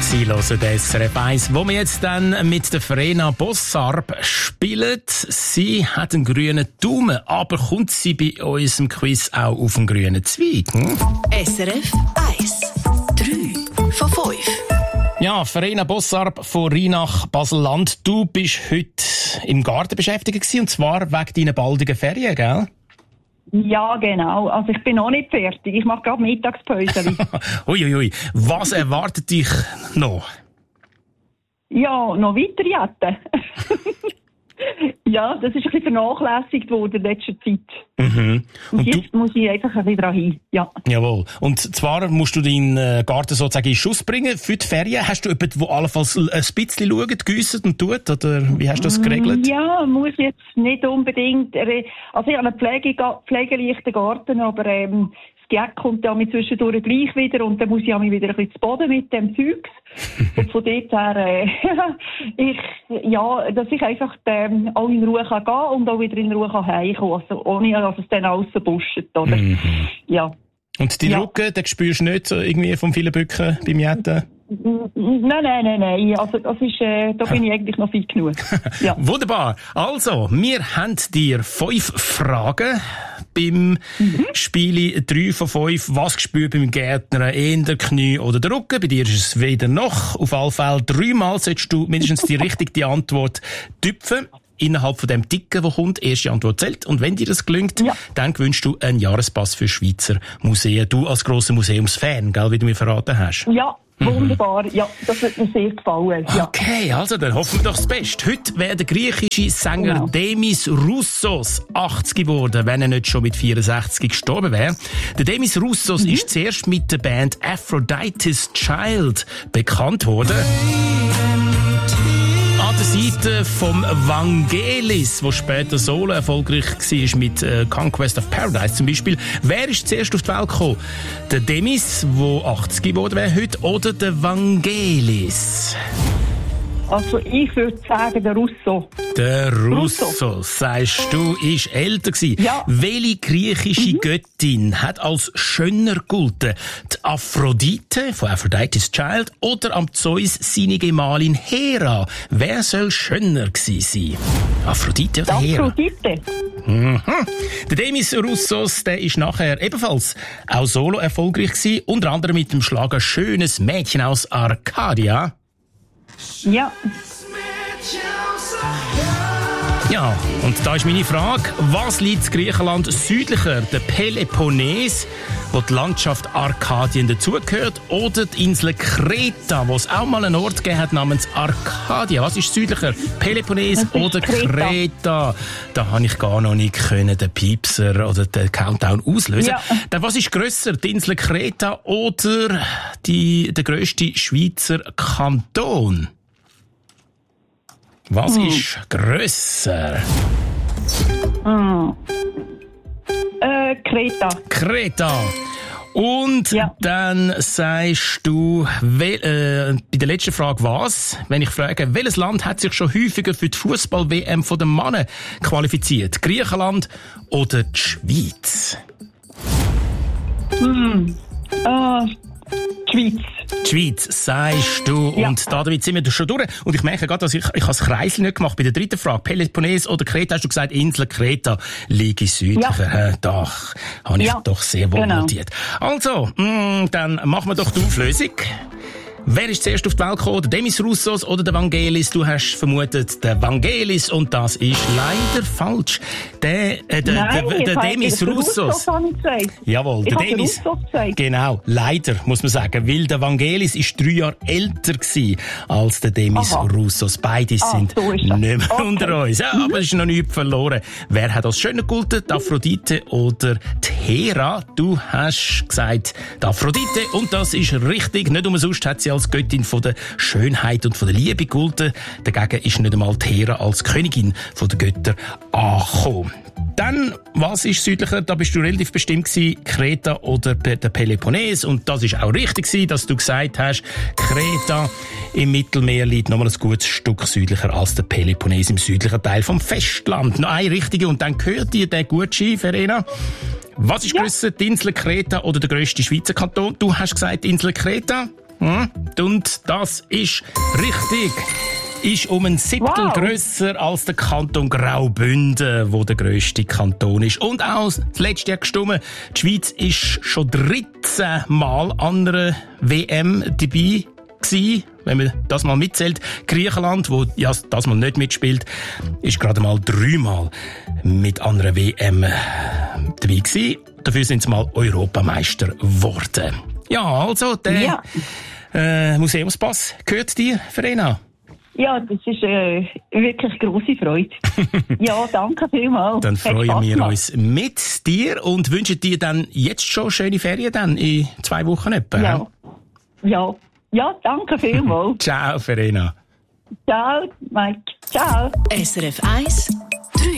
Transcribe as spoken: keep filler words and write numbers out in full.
Sie hören S R F eins, wo wir jetzt dann mit der Verena Bossarb spielen. Sie hat einen grünen Daumen, aber kommt sie bei unserem Quiz auch auf einen grünen Zweig? Hm? S R F eins. drei von fünf. Ja, Verena Bossarb von Rheinach Basel-Land. Du bist heute im Garten beschäftigt gewesen, und zwar wegen deiner baldigen Ferien, gell? Ja, genau. Also ich bin noch nicht fertig. Ich mache gerade Mittagspause. Uiuiui. Was erwartet dich noch? Ja, noch weiter jetten. Ja, das ist ein bisschen vernachlässigt worden in letzter Zeit. Mhm. Und, Und jetzt du... muss ich einfach ein bisschen dran hin. Ja. Jawohl. Und zwar musst du deinen Garten sozusagen in Schuss bringen für die Ferien. Hast du jemanden, der allenfalls ein bisschen schaut, gießt und tut? Oder wie hast du das geregelt? Ja, muss jetzt nicht unbedingt. Also ich habe einen Pflege, pflegeleichten Garten, aber ähm, das Geld kommt ja mit zwischendurch gleich wieder und dann muss ich auch wieder ein bisschen zu Boden mit dem Zeugs. Und von dort her, äh, ich, ja, dass ich einfach ähm, auch in Ruhe kann gehen und auch wieder in Ruhe kann heimkommen, also ohne dass es dann alles so buscht, oder? Mhm. Ja. Und die ja. Rücken, den spürst du nicht irgendwie vom vielen Bücken beim Jetten? Nein, nein, nein, nein. Also, das ist, äh, da bin ich eigentlich noch fit genug. Ja. Wunderbar. Also, wir haben dir fünf Fragen beim mhm. Spieli drei von fünf. Was gespürt beim Gärtner? Eher der Knie oder der Rücken? Bei dir ist es weder noch. Auf alle Fälle dreimal solltest du mindestens die richtige Antwort tüpfen. Innerhalb von dem Dicken, der kommt, erste Antwort zählt. Und wenn dir das gelingt, ja. dann gewünscht du einen Jahrespass für Schweizer Museen. Du als grosser Museumsfan, gell, wie du mir verraten hast. Ja. Wunderbar, ja, das hat mir sehr gefallen. Ja. Okay, also dann hoffen wir doch das Beste. Heute wäre der griechische Sänger genau. Demis Roussos achtzig geworden, wenn er nicht schon mit vierundsechzig gestorben wäre. Der Demis Roussos mhm. ist zuerst mit der Band Aphrodite's Child bekannt worden. An der Seite vom Vangelis, der später solo erfolgreich war mit äh, Conquest of Paradise zum Beispiel. Wer ist zuerst auf die Welt gekommen? Der Demis, der achtzig geworden wäre heute, oder der Vangelis? Also ich würde sagen, der Russo. Der Russo, Russo. sagst du, ist älter gewesen. Ja. Welche griechische mhm. Göttin hat als schöner gegolten? Die Aphrodite von Aphrodite's Child oder am Zeus seine Gemahlin Hera? Wer soll schöner gewesen sein? Aphrodite oder Hera? Aphrodite. Mhm. Der Demis Roussos, der ist nachher ebenfalls auch solo erfolgreich gewesen, unter anderem mit dem Schlager «Schönes Mädchen aus Arcadia». Ja. Ja, und da ist meine Frage, was liegt in Griechenland südlicher? Der Peloponnes, wo die Landschaft Arkadien dazugehört, oder die Insel Kreta, wo es auch mal einen Ort gegeben hat namens Arcadia? Was ist südlicher? Peloponnes ist oder Kreta? Kreta? Da habe ich gar noch nicht können, den Piepser oder den Countdown auslösen. Ja. Dann, was ist grösser, die Insel Kreta oder die, der grösste Schweizer Kanton? Was hm. ist grösser? Hm. Äh, Kreta. Kreta. Und ja. dann sagst du, wel, äh, bei der letzten Frage was? Wenn ich frage, welches Land hat sich schon häufiger für die Fußball-W M von den Männern qualifiziert? Griechenland oder die Schweiz? Hm. Uh, die Schweiz. Die Schweiz, sagst du. Ja. Und damit sind wir schon durch. Und ich merke gerade, dass ich, ich habe das Kreisel nicht gemacht. Bei der dritten Frage, Peloponnes oder Kreta, hast du gesagt, Insel Kreta liege südlicher. Ja. Doch, habe ich ja. doch sehr wohl genau. notiert. Also, mh, dann machen wir doch die Auflösung. Wer ist zuerst auf die Welt gekommen? Der Demis Roussos oder der Vangelis? Du hast vermutet, der Vangelis, und das ist leider falsch. Der, äh, der, Nein, der, der, der Demis Roussos. Jawohl, der Demis. Genau, leider, muss man sagen, weil der Vangelis ist drei Jahre älter gewesen als der Demis Aha. Roussos. Beide ah, sind so nicht mehr okay. unter uns. Ja, aber es ist noch nichts verloren. Wer hat als schöner gegolten? Die Aphrodite oder die Hera? Du hast gesagt, die Aphrodite, und das ist richtig. Nicht umsonst hat sie als Göttin von der Schönheit und von der Liebe gegolten. Dagegen ist nicht einmal die Hera als Königin von der Götter angekommen. Dann, was ist südlicher? Da bist du relativ bestimmt gewesen, Kreta oder der Peloponnes. Und das ist auch richtig gewesen, dass du gesagt hast, Kreta im Mittelmeer liegt noch mal ein gutes Stück südlicher als der Peloponnes im südlichen Teil vom Festland. Noch eine richtige, und dann gehört dir der gut Ski, Verena. Was ist ja. grösser, die Insel Kreta oder der grösste Schweizer Kanton? Du hast gesagt, die Insel Kreta. Hm? Und das ist richtig. Ist um ein Siebtel wow. grösser als der Kanton Graubünden, wo der grösste Kanton ist. Und auch das letzte Jahr gestimmt, die Schweiz ist schon dreizehn Mal an einer W M dabei gewesen, wenn man das mal mitzählt. Griechenland, wo ja das mal nicht mitspielt, ist gerade mal dreimal mit einer W M dabei gewesen. Dafür sind sie mal Europameister geworden. Ja, also der ja. Äh, Museumspass gehört dir, Verena? Ja, das ist äh, wirklich grosse Freude. Ja, danke vielmals. Dann freuen wir uns mit dir und wünschen dir dann jetzt schon schöne Ferien dann in zwei Wochen etwa. Ja, ja, ja, danke vielmals. Ciao, Verena. Ciao, Mike. Ciao. S R F eins, drei.